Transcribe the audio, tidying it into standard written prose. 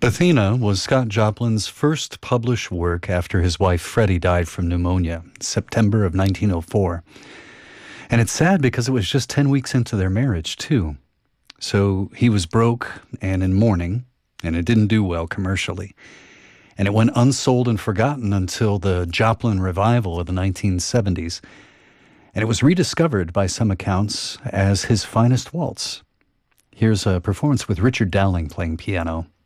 Athena was Scott Joplin's first published work after his wife Freddie died from pneumonia, September of 1904. And it's sad because it was just 10 weeks into their marriage, too. So he was broke and in mourning, and it didn't do well commercially. And it went unsold and forgotten until the Joplin revival of the 1970s. And it was rediscovered by some accounts as his finest waltz. Here's a performance with Richard Dowling playing piano.